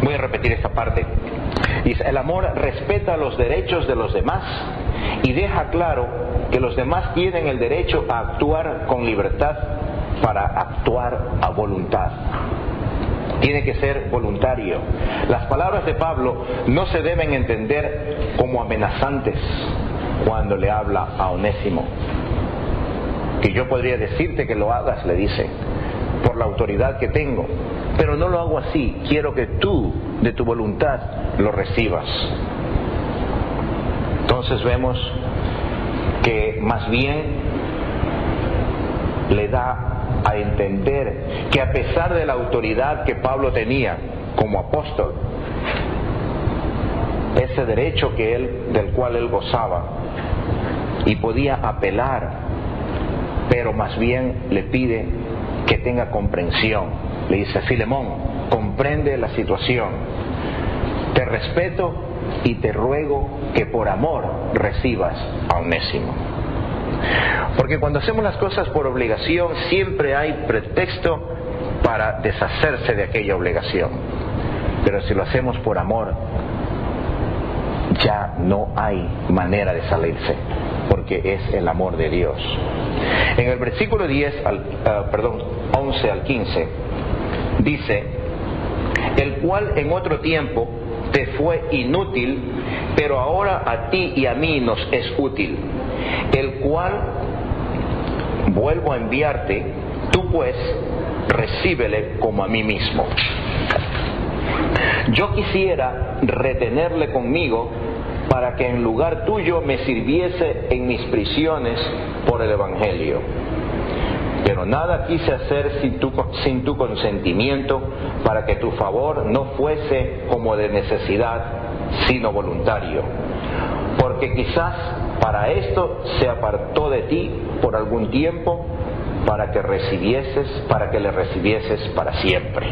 Voy a repetir esta parte. Dice, el amor respeta los derechos de los demás y deja claro que los demás tienen el derecho a actuar con libertad para actuar a voluntad. Tiene que ser voluntario. Las palabras de Pablo no se deben entender como amenazantes cuando le habla a Onésimo. Que yo podría decirte que lo hagas, le dice, por la autoridad que tengo, pero no lo hago así. Quiero que tú, de tu voluntad, lo recibas. Entonces vemos que más bien le da a entender que a pesar de la autoridad que Pablo tenía como apóstol, ese derecho del cual él gozaba y podía apelar, pero más bien le pide que tenga comprensión. Le dice, Filemón, comprende la situación, te respeto y te ruego que por amor recibas a Onésimo. Porque cuando hacemos las cosas por obligación, siempre hay pretexto para deshacerse de aquella obligación. Pero si lo hacemos por amor, ya no hay manera de salirse, porque es el amor de Dios. En el versículo 11 al 15, dice, el cual en otro tiempo te fue inútil, pero ahora a ti y a mí nos es útil, el cual vuelvo a enviarte, tú pues recíbele como a mí mismo. Yo quisiera retenerle conmigo para que en lugar tuyo me sirviese en mis prisiones por el Evangelio. Pero nada quise hacer sin tu consentimiento, para que tu favor no fuese como de necesidad, sino voluntario. Porque quizás para esto se apartó de ti por algún tiempo, para que le recibieses para siempre.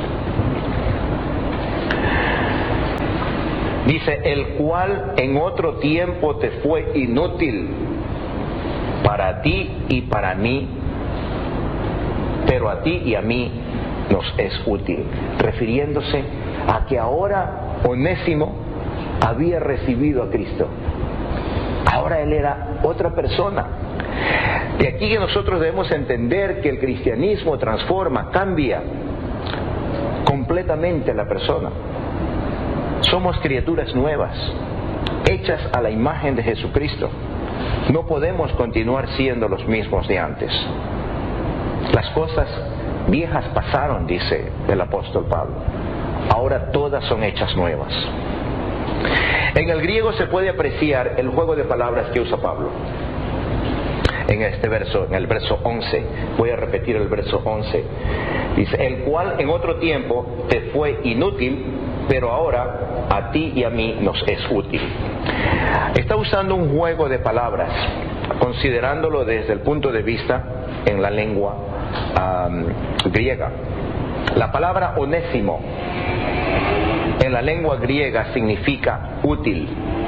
Dice, el cual en otro tiempo te fue inútil para ti y para mí, pero a ti y a mí nos es útil, refiriéndose a que ahora Onésimo había recibido a Cristo. Ahora él era otra persona. De aquí que nosotros debemos entender que el cristianismo transforma, cambia completamente a la persona. Somos criaturas nuevas, hechas a la imagen de Jesucristo. No podemos continuar siendo los mismos de antes. Las cosas viejas pasaron, dice el apóstol Pablo. Ahora todas son hechas nuevas. En el griego se puede apreciar el juego de palabras que usa Pablo. En este verso, en el verso 11, voy a repetir el verso 11. Dice, el cual en otro tiempo te fue inútil, pero ahora a ti y a mí nos es útil. Está usando un juego de palabras, considerándolo desde el punto de vista en la lengua griega. La palabra onésimo en la lengua griega significa útil.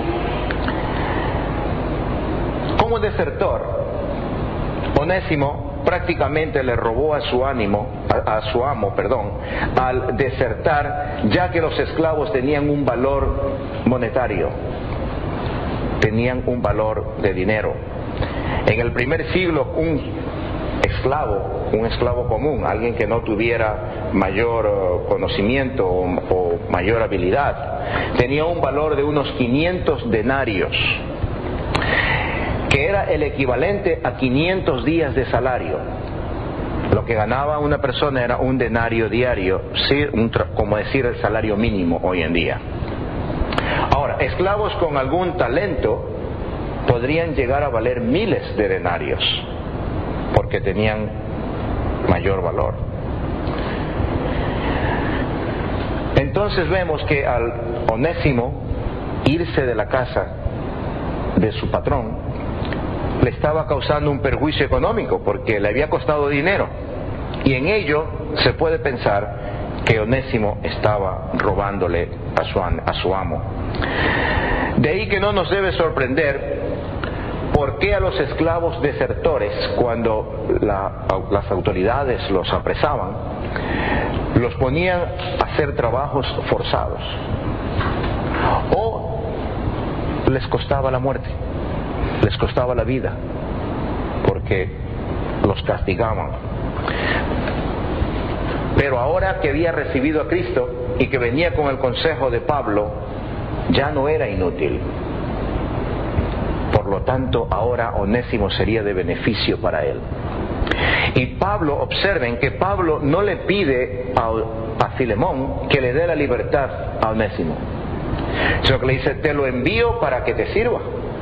Como desertor, Onésimo prácticamente le robó a su amo, al desertar, ya que los esclavos tenían un valor monetario, tenían un valor de dinero. En el primer siglo, un esclavo común, alguien que no tuviera mayor conocimiento o mayor habilidad, tenía un valor de unos 500 denarios, que era el equivalente a 500 días de salario. Lo que ganaba una persona era un denario diario, ¿sí? Como decir el salario mínimo hoy en día. Ahora, esclavos con algún talento podrían llegar a valer miles de denarios, porque tenían mayor valor. Entonces vemos que al Onésimo irse de la casa de su patrón, le estaba causando un perjuicio económico, porque le había costado dinero, y en ello se puede pensar que Onésimo estaba robándole a su amo. De ahí que no nos debe sorprender por qué a los esclavos desertores, cuando las autoridades los apresaban, los ponían a hacer trabajos forzados o les costaba la muerte, les costaba la vida, porque los castigaban. Pero ahora que había recibido a Cristo y que venía con el consejo de Pablo, ya no era inútil. Por lo tanto, ahora Onésimo sería de beneficio para él. Y Pablo, observen que Pablo no le pide a Filemón que le dé la libertad a Onésimo, sino que le dice: te lo envío para que te sirva.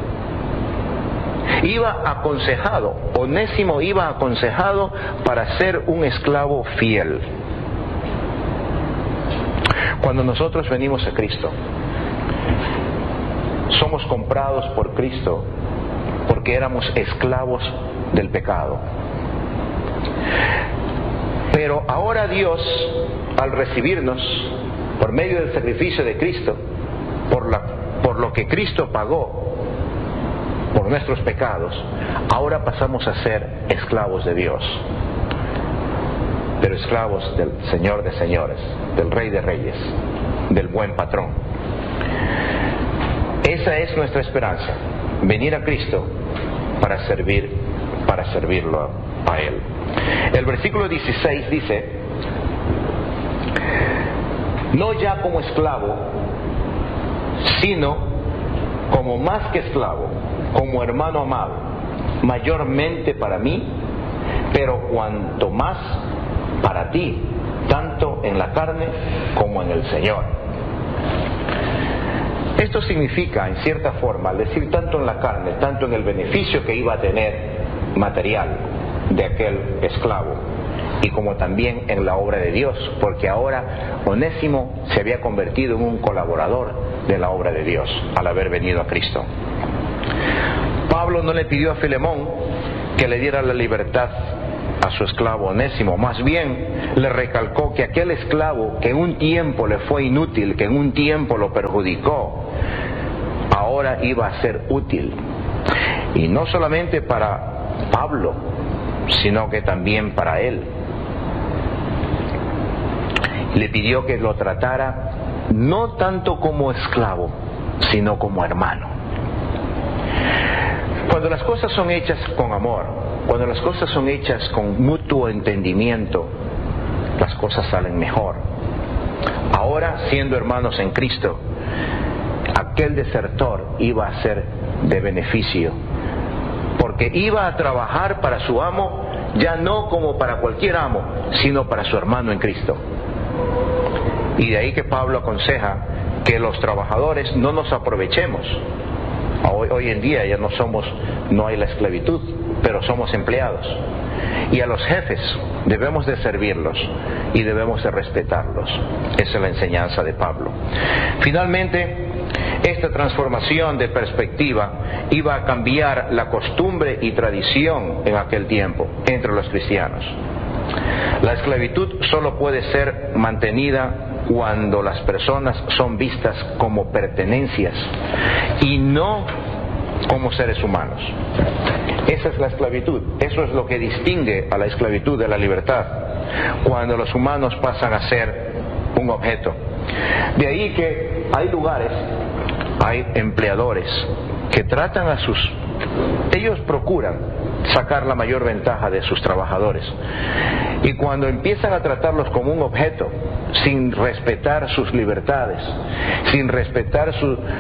Iba aconsejado, Onésimo iba aconsejado para ser un esclavo fiel. Cuando nosotros venimos a Cristo, somos comprados por Cristo porque éramos esclavos del pecado. Pero ahora Dios, al recibirnos por medio del sacrificio de Cristo, por lo que Cristo pagó por nuestros pecados, ahora pasamos a ser esclavos de Dios, pero esclavos del Señor de señores, del Rey de reyes, del buen patrón. Esa es nuestra esperanza, venir a Cristo para servirlo a Él. El versículo 16 dice: no ya como esclavo, sino como más que esclavo, como hermano amado, mayormente para mí, pero cuanto más para ti, tanto en la carne como en el Señor. Esto significa, en cierta forma, al decir tanto en la carne, tanto en el beneficio que iba a tener material de aquel esclavo, y como también en la obra de Dios, porque ahora Onésimo se había convertido en un colaborador de la obra de Dios al haber venido a Cristo. Pablo no le pidió a Filemón que le diera la libertad a su esclavo Onésimo, más bien le recalcó que aquel esclavo que en un tiempo le fue inútil, que en un tiempo lo perjudicó, ahora iba a ser útil, y no solamente para Pablo, sino que también para él. Le pidió que lo tratara no tanto como esclavo, sino como hermano. Cuando las cosas son hechas con amor, cuando las cosas son hechas con mutuo entendimiento, las cosas salen mejor. Ahora, siendo hermanos en Cristo, aquel desertor iba a ser de beneficio, porque iba a trabajar para su amo, ya no como para cualquier amo, sino para su hermano en Cristo. Y de ahí que Pablo aconseja que los trabajadores no nos aprovechemos. Hoy en día ya no hay la esclavitud, pero somos empleados. Y a los jefes debemos de servirlos y debemos de respetarlos. Esa es la enseñanza de Pablo. Finalmente, esta transformación de perspectiva iba a cambiar la costumbre y tradición en aquel tiempo entre los cristianos. La esclavitud solo puede ser mantenida cuando las personas son vistas como pertenencias y no como seres humanos. Esa es la esclavitud. Eso es lo que distingue a la esclavitud de la libertad, cuando los humanos pasan a ser un objeto. De ahí que hay lugares, hay empleadores que tratan ellos procuran sacar la mayor ventaja de sus trabajadores, y cuando empiezan a tratarlos como un objeto, sin respetar sus libertades, sin respetar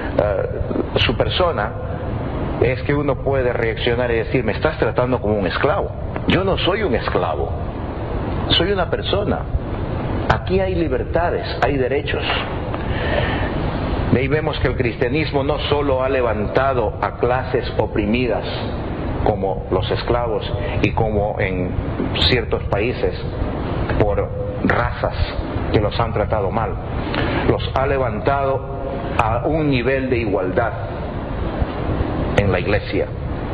su persona, es que uno puede reaccionar y decir: me estás tratando como un esclavo. Yo no soy un esclavo, soy una persona. Aquí hay libertades, hay derechos. De ahí vemos que el cristianismo no solo ha levantado a clases oprimidas como los esclavos y como en ciertos países por razas que los han tratado mal, los ha levantado a un nivel de igualdad en la iglesia.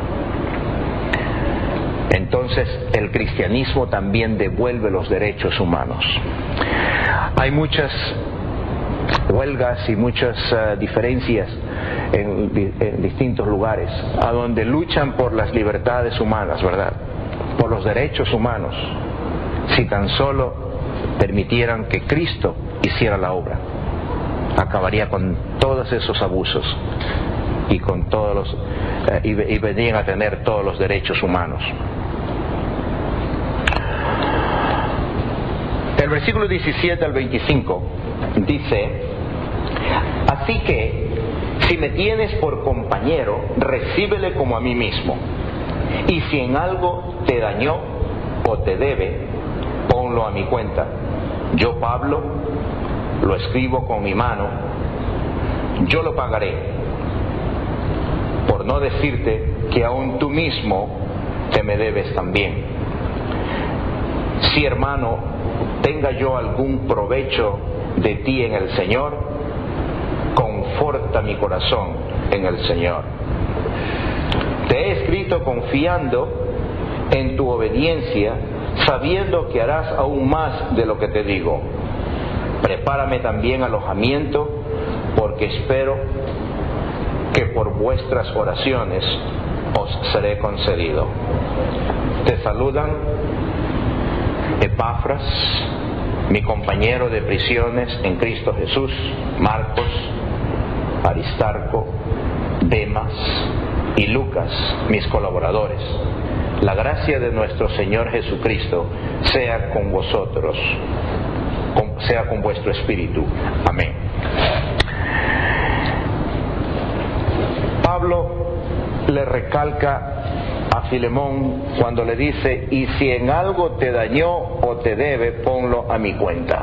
Entonces el cristianismo también devuelve los derechos humanos. Hay muchas huelgas y muchas diferencias en distintos lugares, a donde luchan por las libertades humanas, ¿verdad? Por los derechos humanos. Si tan solo permitieran que Cristo hiciera la obra, acabaría con todos esos abusos y con todos los y vendrían a tener todos los derechos humanos. El versículo 17 al 25 dice: así que si me tienes por compañero, recíbele como a mí mismo, y si en algo te dañó o te debe, ponlo a mi cuenta. Yo, Pablo, lo escribo con mi mano, yo lo pagaré, por no decirte que aún tú mismo te me debes también. Si, hermano, tenga yo algún provecho de ti en el Señor, conforta mi corazón en el Señor. Te he escrito confiando en tu obediencia, sabiendo que harás aún más de lo que te digo. Prepárame también alojamiento, porque espero que por vuestras oraciones os seré concedido. Te saludan Epafras, mi compañero de prisiones en Cristo Jesús, Marcos, Aristarco, Demas y Lucas, mis colaboradores. La gracia de nuestro Señor Jesucristo sea con vosotros, sea con vuestro espíritu. Amén. Pablo le recalca a Filemón cuando le dice: y si en algo te dañó o te debe, ponlo a mi cuenta.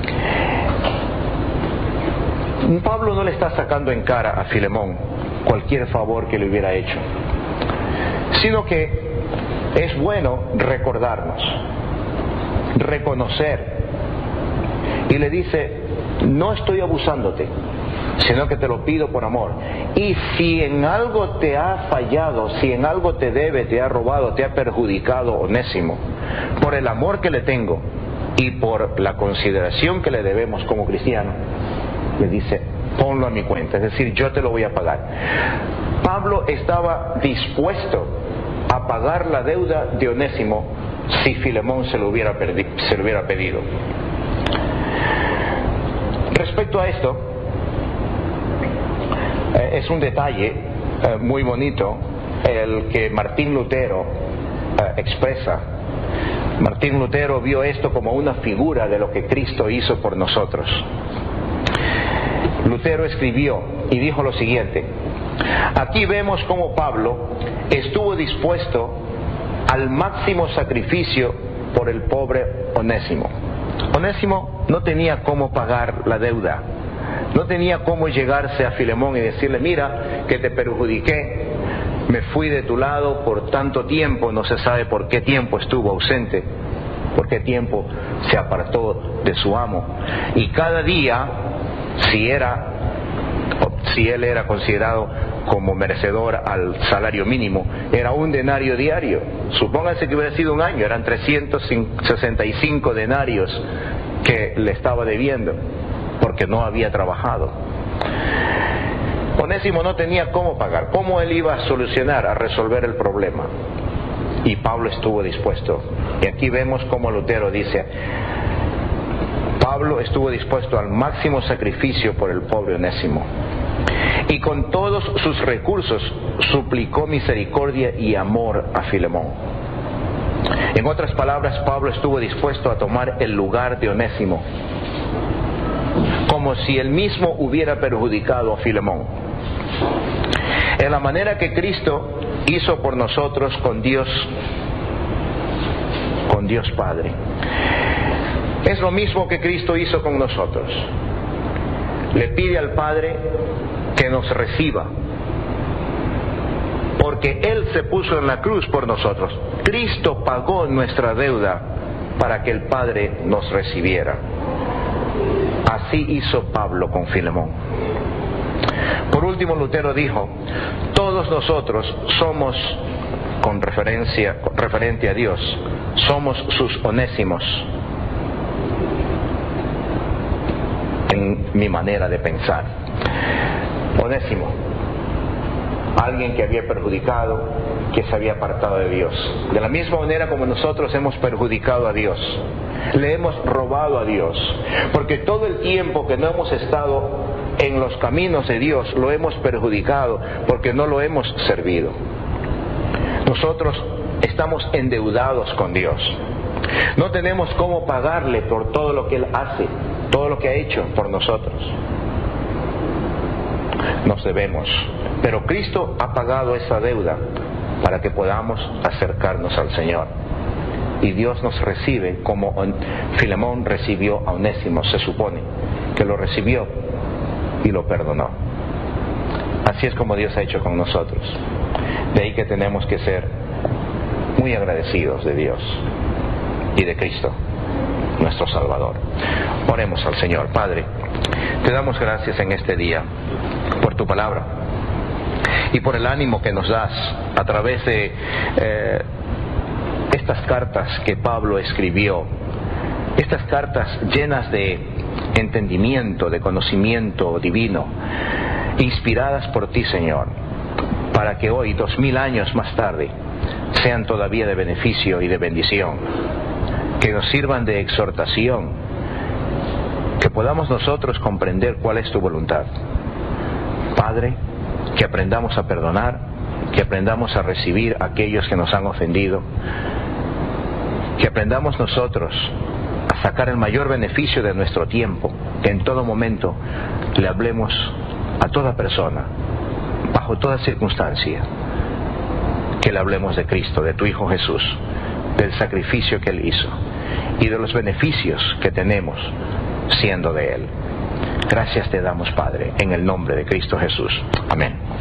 Pablo no le está sacando en cara a Filemón cualquier favor que le hubiera hecho, sino que es bueno recordarnos, reconocer, y le dice: no estoy abusándote, sino que te lo pido por amor. Y si en algo te ha fallado, si en algo te debe, te ha robado, te ha perjudicado Onésimo, por el amor que le tengo y por la consideración que le debemos como cristiano, le dice: ponlo a mi cuenta, es decir, yo te lo voy a pagar. Pablo estaba dispuesto a pagar la deuda de Onésimo si Filemón se lo hubiera pedido. Respecto a esto, es un detalle muy bonito el que Martín Lutero expresa. Martín Lutero vio esto como una figura de lo que Cristo hizo por nosotros. Lutero escribió y dijo lo siguiente: aquí vemos cómo Pablo estuvo dispuesto al máximo sacrificio por el pobre Onésimo. Onésimo no tenía cómo pagar la deuda, no tenía cómo llegarse a Filemón y decirle: mira, que te perjudiqué, me fui de tu lado por tanto tiempo, no se sabe por qué tiempo estuvo ausente, por qué tiempo se apartó de su amo, y cada día, si él era considerado como merecedor al salario mínimo, era 1 denario diario. Supónganse que hubiera sido un año, eran 365 denarios que le estaba debiendo porque no había trabajado. Onésimo no tenía cómo pagar. ¿Cómo él iba a solucionar, a resolver el problema? Y Pablo estuvo dispuesto. Y aquí vemos cómo Lutero dice: Pablo estuvo dispuesto al máximo sacrificio por el pobre Onésimo, y con todos sus recursos suplicó misericordia y amor a Filemón. En otras palabras, Pablo estuvo dispuesto a tomar el lugar de Onésimo, como si él mismo hubiera perjudicado a Filemón, en la manera que Cristo hizo por nosotros con Dios Padre. Es lo mismo que Cristo hizo con nosotros. Le pide al Padre que nos reciba, porque Él se puso en la cruz por nosotros. Cristo pagó nuestra deuda para que el Padre nos recibiera. Así hizo Pablo con Filemón. Por último, Lutero dijo: todos nosotros somos, referente a Dios, somos sus Onésimos, en mi manera de pensar. Onésimo, alguien que había perjudicado, que se había apartado de Dios. De la misma manera como nosotros hemos perjudicado a Dios, le hemos robado a Dios, porque todo el tiempo que no hemos estado en los caminos de Dios lo hemos perjudicado porque no lo hemos servido. Nosotros estamos endeudados con Dios. No tenemos cómo pagarle por todo lo que Él hace, todo lo que ha hecho por nosotros. Nos debemos, pero Cristo ha pagado esa deuda para que podamos acercarnos al Señor. Y Dios nos recibe como Filemón recibió a Onésimo. Se supone que lo recibió y lo perdonó. Así es como Dios ha hecho con nosotros. De ahí que tenemos que ser muy agradecidos de Dios y de Cristo, nuestro Salvador. Oremos al Señor. Padre, te damos gracias en este día por tu palabra y por el ánimo que nos das a través de estas cartas que Pablo escribió, estas cartas llenas de entendimiento, de conocimiento divino, inspiradas por ti, Señor, para que hoy, 2000 años más tarde, sean todavía de beneficio y de bendición, que nos sirvan de exhortación, que podamos nosotros comprender cuál es tu voluntad. Padre, que aprendamos a perdonar, que aprendamos a recibir a aquellos que nos han ofendido, que aprendamos nosotros a sacar el mayor beneficio de nuestro tiempo, que en todo momento le hablemos a toda persona, bajo toda circunstancia, que le hablemos de Cristo, de tu Hijo Jesús, del sacrificio que Él hizo y de los beneficios que tenemos siendo de Él. Gracias te damos, Padre, en el nombre de Cristo Jesús. Amén.